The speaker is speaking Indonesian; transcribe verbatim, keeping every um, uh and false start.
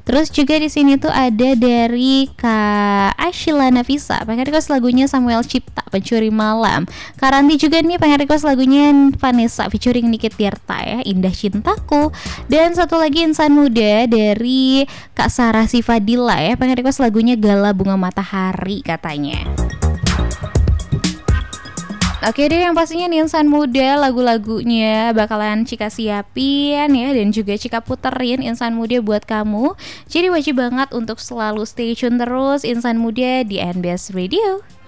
Terus juga di sini tuh ada dari Kak Ashila Nafisa, pengen request lagunya Samuel Cipta, Pencuri Malam. Kak Ranti juga nih pengen request lagunya Vanessa featuring Niki Tirta ya, Indah Cintaku. Dan satu lagi Insan Muda dari Kak Sarah Sifadila ya, pengen request lagunya Gala Bunga Matahari katanya. Oke deh, yang pastinya nih Insan Muda lagu-lagunya bakalan Cika siapin ya, dan juga Cika puterin Insan Muda buat kamu. Jadi wajib banget untuk selalu stay tune terus Insan Muda di N B S Radio.